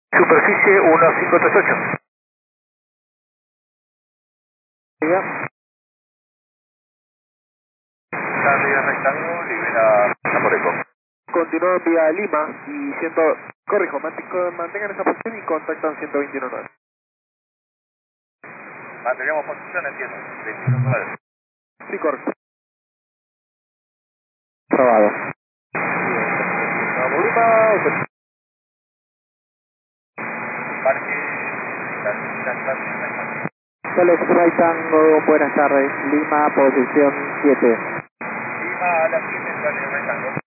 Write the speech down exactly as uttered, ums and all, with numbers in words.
Superficie uno cinco tres ocho. Diga. Está vía rectángulo, libera Zaporeco. Continúan vía Lima y ciento... Corrijo, mantengo- mantengan esa posición y contactan ciento veintiuno. Mantengamos posición, entiendo. veintiuno nueve. Sí, correcto. Probado. Bravo Lima, parque, Telex Right Tango, buenas tardes. Lima, posición siete. Lima a las siete, sale rectángulo.